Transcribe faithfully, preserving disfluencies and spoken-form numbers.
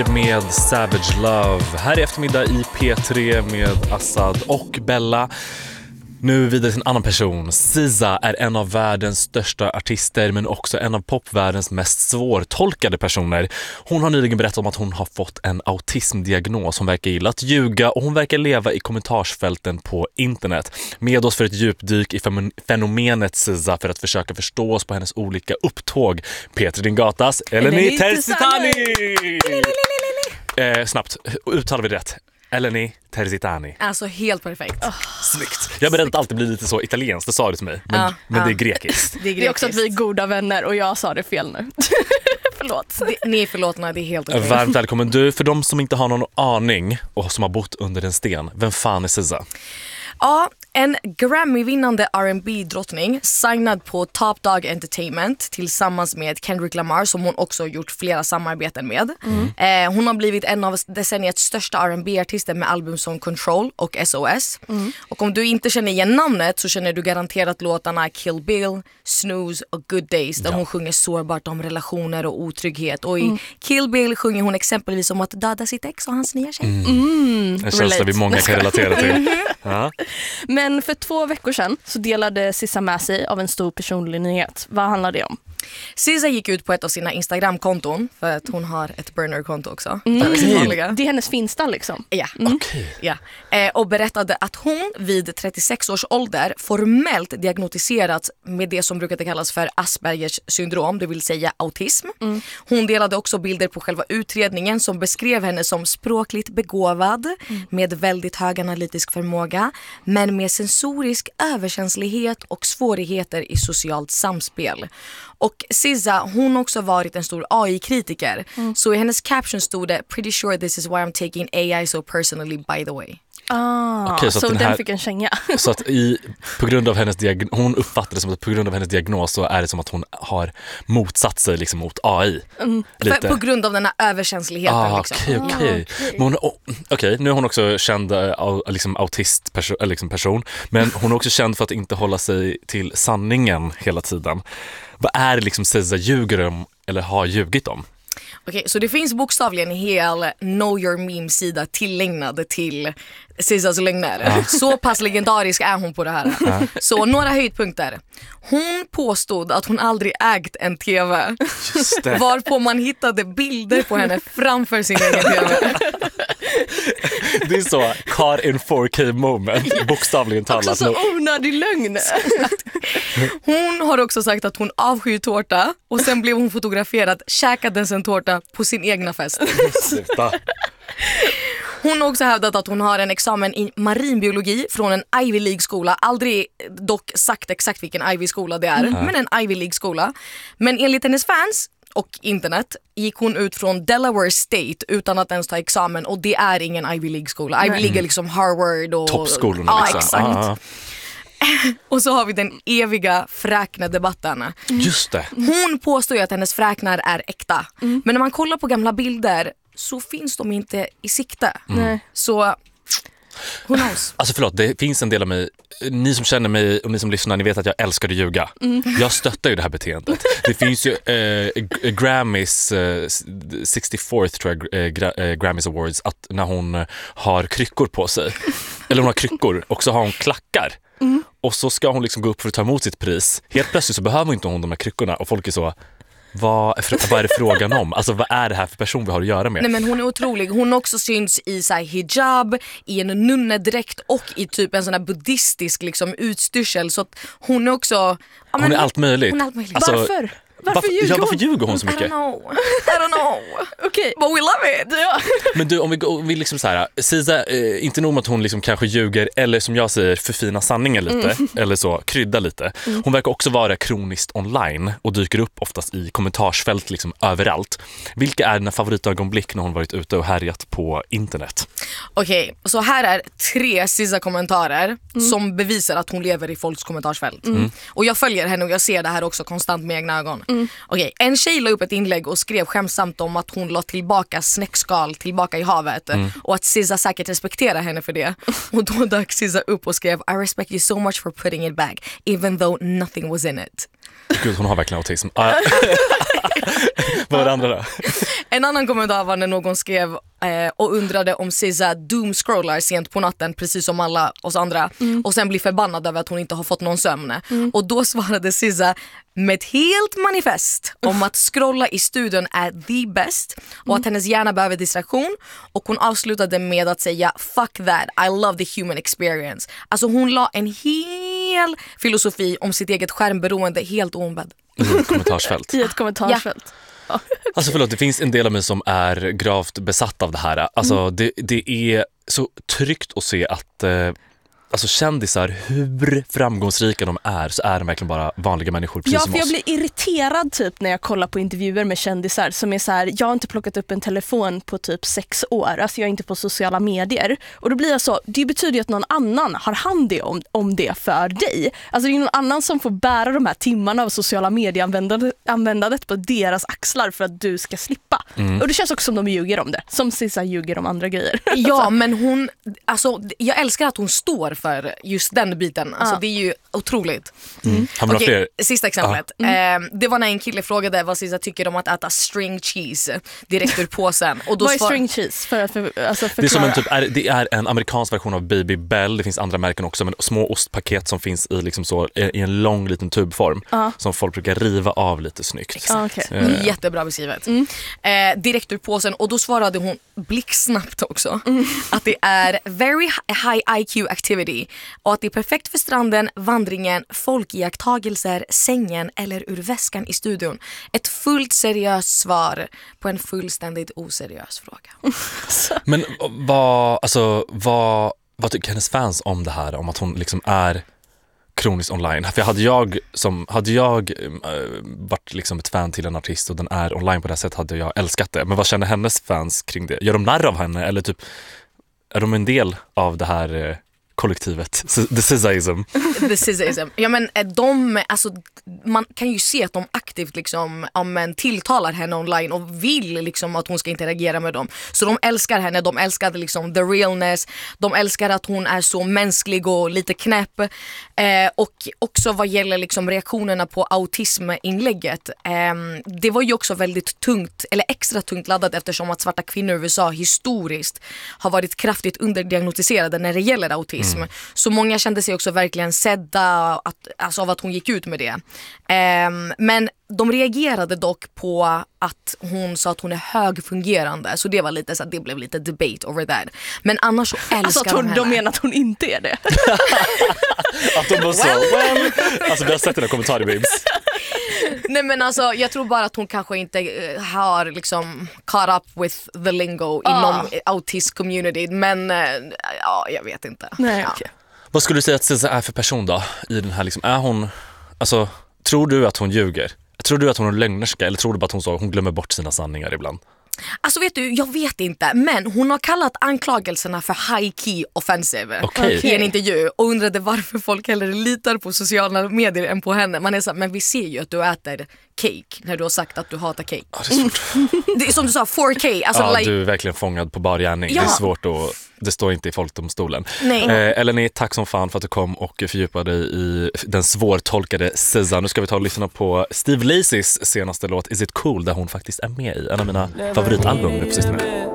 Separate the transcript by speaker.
Speaker 1: Med Savage Love här i eftermiddag i P tre med Assad och Bella. Nu vidare till en annan person. S Z A är en av världens största artister men också en av popvärldens mest svårtolkade personer. Hon har nyligen berättat om att hon har fått en autismdiagnos. Hon verkar gilla att ljuga och hon verkar leva i kommentarsfälten på internet. Med oss för ett djupdyk i fenomenet S Z A för att försöka förstå oss på hennes olika upptåg. Petri Dingatas, Eleni Terzitani! Eh, snabbt, uttalar vi rätt? Eleni Terzitani.
Speaker 2: Alltså helt perfekt.
Speaker 1: Oh. Snyggt. Jag är beredd att alltid bli lite så italienskt, det sa du till mig. Men,
Speaker 2: ja,
Speaker 1: men
Speaker 2: ja.
Speaker 1: det är grekiskt.
Speaker 3: Det är, grekiskt. Det är också att vi är goda vänner och jag sa det fel nu. Förlåt.
Speaker 2: Det, ni är förlåtna, det är helt okej.
Speaker 1: Varmt välkommen. Du, för de som inte har någon aning och som har bott under en sten, vem fan är S Z A?
Speaker 2: Ja, en Grammy-vinnande R and B-drottning signad på Top Dog Entertainment tillsammans med Kendrick Lamar som hon också gjort flera samarbeten med. Mm. Eh, hon har blivit en av decenniets största R and B-artister med album som Control och S O S. Mm. Och om du inte känner igen namnet så känner du garanterat låtarna Kill Bill, Snooze och Good Days där ja. hon sjunger sårbart om relationer och otrygghet. Och i mm. Kill Bill sjunger hon exempelvis om att döda sitt ex och hans nya tjej.
Speaker 1: Mm. Mm. En känsla vi många kan relatera till. Ja.
Speaker 3: Men för två veckor sedan så delade S Z A med sig av en stor personlig nyhet. Vad handlar det om?
Speaker 2: S Z A gick ut på ett av sina Instagram-konton för att hon har ett burner-konto också.
Speaker 3: Mm. Det är hennes finsta liksom.
Speaker 2: Ja.
Speaker 1: Mm. Okay.
Speaker 2: ja. Eh, och berättade att hon vid trettiosex års ålder formellt diagnostiserats med det som brukar kallas för Aspergers syndrom, det vill säga autism. Mm. Hon delade också bilder på själva utredningen som beskrev henne som språkligt begåvad mm. med väldigt hög analytisk förmåga men med sensorisk överkänslighet och svårigheter i socialt samspel. Och S Z A, hon har också varit en stor A I-kritiker. Mm. Så i hennes caption stod det "Pretty sure this is why I'm taking A I so personally by the way."
Speaker 3: Ah, okay, så, så den, här, den fick en känga.
Speaker 1: Så att i, på grund av hennes diagnos, hon uppfattade det som att på grund av hennes diagnos så är det som att hon har motsatt sig liksom mot A I.
Speaker 2: Mm. För, på grund av den här överkänsligheten.
Speaker 1: Ah,
Speaker 2: liksom.
Speaker 1: Okej, okay, okej. Okay. Ah, okay. okay, nu är hon också känd liksom, autist perso- liksom person, men hon är också känd för att inte hålla sig till sanningen hela tiden. Vad är det liksom S Z A ljuger om eller har ljugit om?
Speaker 2: Okej, okay, så det finns bokstavligen en hel Know Your Meme-sida tillägnad till S Z A's lögner. Ja. Så pass legendarisk är hon på det här. Ja. Så några höjdpunkter. Hon påstod att hon aldrig ägt en tv.
Speaker 1: Just det.
Speaker 2: Varpå man hittade bilder på henne framför sin egen tv.
Speaker 1: Det är så car in four K moment, bokstavligen talat.
Speaker 3: Också så onödig lögn.
Speaker 2: Hon har också sagt att hon avskyr tårta och sen blev hon fotograferad käkades en tårta på sin egna fest.
Speaker 1: Sluta.
Speaker 2: Hon har också hävdat att hon har en examen i marinbiologi från en Ivy League-skola. Aldrig dock sagt exakt vilken Ivy-skola det är, mm. men en Ivy League-skola. Men enligt hennes fans och internet gick hon ut från Delaware State utan att ens ta examen och det är ingen Ivy League-skola. Ivy League är liksom Harvard och...
Speaker 1: toppskolorna
Speaker 2: ja,
Speaker 1: liksom.
Speaker 2: Exakt.
Speaker 1: Ah.
Speaker 2: Och så har vi den eviga fräkna-debatten.
Speaker 1: Just det.
Speaker 2: Hon påstår ju att hennes fräknar är äkta. Mm. Men när man kollar på gamla bilder så finns de inte i sikte. Mm. Så... who knows?
Speaker 1: Alltså förlåt, det finns en del av mig, ni som känner mig och ni som lyssnar, ni vet att jag älskar att ljuga. Mm. Jag stöttar ju det här beteendet. Det finns ju eh, Grammys eh, sextiofyrath tror jag, eh, gra, eh, Grammys Awards, att när hon har kryckor på sig, eller hon har kryckor och så har hon klackar. Mm. Och så ska hon liksom gå upp för att ta emot sitt pris. Helt plötsligt så behöver inte hon de här kryckorna och folk är så... Vad är, vad är det frågan om? Alltså vad är det här för person vi har att göra med?
Speaker 2: Nej men hon är otrolig. Hon också syns i så här, hijab, i en nunnedräkt och i typ en sån här buddhistisk liksom, utstyrsel. Så att hon är också... Ja,
Speaker 1: hon, är allt möjligt.
Speaker 2: hon är allt möjligt.
Speaker 1: Alltså,
Speaker 3: varför? Varför
Speaker 1: varför
Speaker 3: ljuger
Speaker 1: ja,
Speaker 3: hon?
Speaker 1: varför ljuger hon så mycket?
Speaker 2: I don't know. I don't know.
Speaker 3: Okej, okay.
Speaker 2: But we love it.
Speaker 3: Ja.
Speaker 1: Men du, om vi, om vi liksom så här, S Z A, eh, inte nog med att hon liksom kanske ljuger eller som jag säger förfina sanningen lite mm. eller så, krydda lite. Mm. Hon verkar också vara kroniskt online och dyker upp oftast i kommentarsfält liksom överallt. Vilka är dina favoritögonblick när hon varit ute och härjat på internet?
Speaker 2: Okej, okay, så här är tre S Z A-kommentarer mm. som bevisar att hon lever i folks kommentarsfält. Mm. Och jag följer henne och jag ser det här också konstant med egna ögon. Mm. Okej, en tjej la upp ett inlägg och skrev skämtsamt om att hon la tillbaka snäckskal tillbaka i havet mm. och att SZA säkert respekterar henne för det. Och då dök SZA upp och skrev I respect you so much for putting it back even though nothing was in it.
Speaker 1: Gud, hon har verkligen autism. Ah. Vad var det andra då?
Speaker 2: En annan kommentar var när någon skrev eh, och undrade om SZA doomscrollar sent på natten precis som alla oss andra mm. och sen blir förbannad över att hon inte har fått någon sömn. Mm. Och då svarade SZA med ett helt manifest om att scrolla i studion är the best och mm. att hennes hjärna behöver distraktion, och hon avslutade med att säga fuck that, I love the human experience. Alltså hon la en hel filosofi om sitt eget skärmberoende helt oombedd.
Speaker 1: I ett kommentarsfält.
Speaker 3: I ett kommentarsfält.
Speaker 2: Ja.
Speaker 1: Alltså förlåt, det finns en del av mig som är gravt besatt av det här. Alltså mm. det, det är så tryggt att se att eh, alltså kändisar, hur framgångsrika de är, så är de verkligen bara vanliga människor precis
Speaker 3: ja,
Speaker 1: som
Speaker 3: för
Speaker 1: oss.
Speaker 3: Jag blir irriterad typ när jag kollar på intervjuer med kändisar som är så här: jag har inte plockat upp en telefon på typ sex år, alltså jag är inte på sociala medier. Och då blir jag så, det betyder ju att någon annan har hand om, om det för dig. Alltså det är någon annan som får bära de här timmarna av sociala medieanvändandet på deras axlar för att du ska slippa. Mm. Och det känns också som de ljuger om det, som Sissa ljuger om andra grejer.
Speaker 2: Ja, men hon, alltså jag älskar att hon står för just den biten. Alltså, ja. Det är ju otroligt.
Speaker 1: Mm. Har
Speaker 2: Okej,
Speaker 1: fler?
Speaker 2: Sista exemplet. Ja. Mm. Eh, det var när en kille frågade vad Sissa tycker om att äta string cheese direkt ur påsen. Och då
Speaker 3: vad är
Speaker 2: svar...
Speaker 3: string cheese? För att för, alltså
Speaker 1: det, är som en typ, är, det är en amerikansk version av Baby Bell. Det finns andra märken också, men små ostpaket som finns i, liksom så, i en lång liten tubform uh. som folk brukar riva av lite snyggt.
Speaker 2: Uh, okay. eh. Jättebra beskrivet. Mm. Eh, direkt ur påsen. Och då svarade hon blixtsnabbt också mm. att det är very high I Q activity och att det är perfekt för stranden, vandringen, folkiakttagelser, sängen eller ur väskan i studion. Ett fullt seriöst svar på en fullständigt oseriös fråga.
Speaker 1: Men vad, alltså, vad, vad tycker hennes fans om det här? Om att hon liksom är kroniskt online? För hade jag, som, hade jag äh, varit liksom ett fan till en artist och den är online på det här sättet, hade jag älskat det. Men vad känner hennes fans kring det? Gör de narr av henne? Eller typ, är de en del av det här äh, kollektivet? The SZAism.
Speaker 2: The SZAism. Ja, men de, alltså, man kan ju se att de aktivt liksom, ja, men, tilltalar henne online och vill liksom att hon ska interagera med dem. Så de älskar henne, de älskar liksom the realness, de älskar att hon är så mänsklig och lite knäpp. Eh, och också vad gäller liksom reaktionerna på autisminlägget. Eh, det var ju också väldigt tungt, eller extra tungt laddat, eftersom att svarta kvinnor i U S A historiskt har varit kraftigt underdiagnostiserade när det gäller autism. Mm. Så många kände sig också verkligen sedda att, alltså av att hon gick ut med det. Um, men de reagerade dock på att hon sa att hon är högfungerande. Så det var lite så att det blev lite debate over that. Men annars så älskar
Speaker 3: alltså att hon,
Speaker 2: de henne.
Speaker 3: De menar att hon inte är det.
Speaker 1: Att de bara så, well. Alltså vi har sett den här kommentaren, babes.
Speaker 2: Nej, men alltså jag tror bara att hon kanske inte uh, har liksom caught up with the lingo ah. inom autism community. Men uh, ja, jag vet inte.
Speaker 3: Nej,
Speaker 2: ja.
Speaker 3: Okay.
Speaker 1: Vad skulle du säga att SZA är för person då? I den här liksom, är hon, alltså, tror du att hon ljuger? Tror du att hon är lögnerska, eller tror du bara att hon, så, hon glömmer bort sina sanningar ibland?
Speaker 2: Alltså vet du, jag vet inte. Men hon har kallat anklagelserna för high key offensive
Speaker 1: okay.
Speaker 2: i en intervju och undrade varför folk hellre litar på sociala medier än på henne. Man är så här, men vi ser ju att du äter cake när du har sagt att du hatar cake.
Speaker 1: Ja, det är svårt.
Speaker 2: Det är som du sa, four K. Alltså,
Speaker 1: ja,
Speaker 2: like...
Speaker 1: du är verkligen fångad på bar gärning. Ja. Det är svårt att, det står inte i folkdomstolen.
Speaker 2: Nej.
Speaker 1: Eh, Eleni, tack som fan för att du kom och fördjupade dig i den svårtolkade SZA. Nu ska vi ta och lyssna på Steve Lacys senaste låt Is It Cool, där hon faktiskt är med i en av mina favoritalbum på sistone.